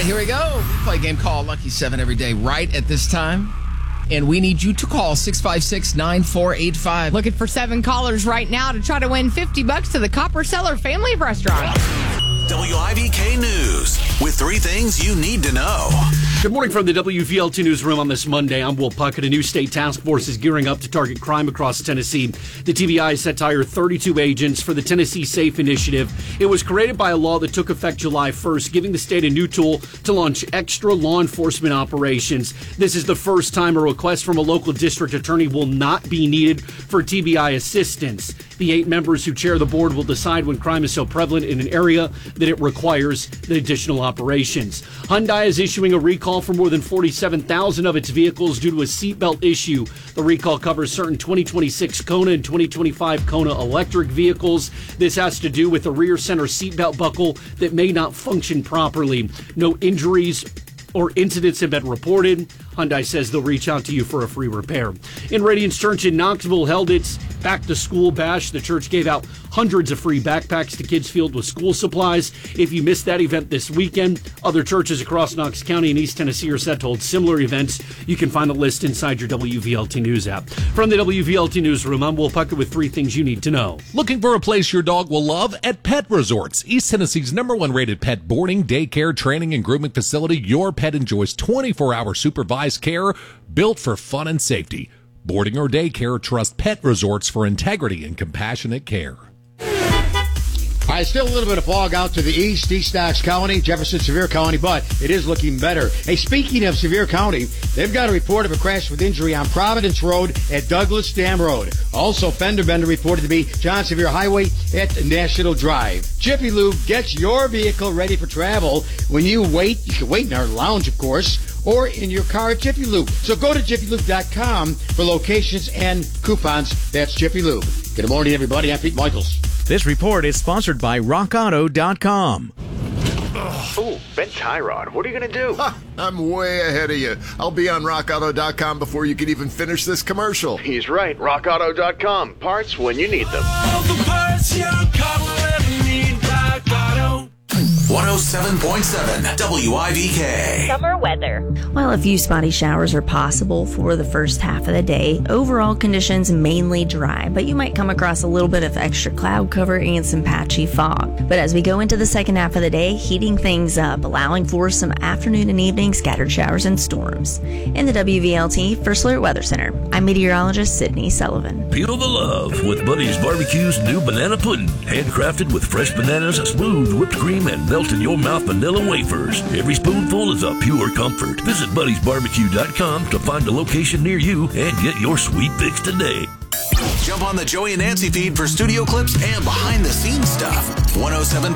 Here we go. We play a game called Lucky 7 every day right at this time. And we need you to call 656-9485. Looking for 7 callers right now to try to win $50 to the Copper Cellar family of restaurants. WIVK News with 3 things you need to know. Good morning from the WVLT Newsroom on this Monday. I'm Will Puckett. A new state task force is gearing up to target crime across Tennessee. The TBI is set to hire 32 agents for the Tennessee Safe Initiative. It was created by a law that took effect July 1st, giving the state a new tool to launch extra law enforcement operations. This is the first time a request from a local district attorney will not be needed for TBI assistance. The 8 members who chair the board will decide when crime is so prevalent in an area that it requires the additional operations. Hyundai is issuing a recall for more than 47,000 of its vehicles due to a seatbelt issue. The recall covers certain 2026 Kona and 2025 Kona electric vehicles. This has to do with the rear center seatbelt buckle that may not function properly. No injuries or incidents have been reported. Hyundai says they'll reach out to you for a free repair. In Radiance Church in Knoxville held its back-to-school bash. The church gave out hundreds of free backpacks to kids filled with school supplies. If you missed that event this weekend, other churches across Knox County and East Tennessee are set to hold similar events. You can find the list inside your WVLT News app. From the WVLT Newsroom, I'm Will Puckett with 3 things you need to know. Looking for a place your dog will love? At Pet Resorts, East Tennessee's #1 rated pet boarding, daycare, training, and grooming facility, your pet enjoys 24-hour supervised care built for fun and safety. Boarding or daycare, trust Pet Resorts for integrity and compassionate care. All right, still a little bit of fog out to the east Knox County, Jefferson, Sevier County, but it is looking better. Hey, speaking of Sevier County, they've got a report of a crash with injury on Providence Road at Douglas Dam Road. Also, fender bender reported to be John Sevier Highway at National Drive. Jiffy Lube gets your vehicle ready for travel. When you wait, you can wait in our lounge, of course, or in your car at Jiffy Lube. So go to jiffylube.com for locations and coupons. That's Jiffy Lube. Good morning, everybody. I'm Pete Michaels. This report is sponsored by RockAuto.com. Ooh, bent tie rod. What are you going to do? I'm way ahead of you. I'll be on RockAuto.com before you can even finish this commercial. He's right. RockAuto.com. Parts when you need them. All the parts your car will ever need. Rock Auto. 107.7 WIVK. Summer weather. While a few spotty showers are possible for the first half of the day, overall conditions mainly dry, but you might come across a little bit of extra cloud cover and some patchy fog. But as we go into the second half of the day, heating things up, allowing for some afternoon and evening scattered showers and storms. In the WVLT First Alert Weather Center, I'm meteorologist Sydney Sullivan. Feel the love with Buddy's Barbecue's new banana pudding. Handcrafted with fresh bananas, smooth whipped cream, and melt-in-your-mouth vanilla wafers. Every spoonful is a pure comfort. Visit Buddy'sBarbecue.com to find a location near you and get your sweet fix today. Jump on the Joey and Nancy feed for studio clips and behind-the-scenes stuff. 107.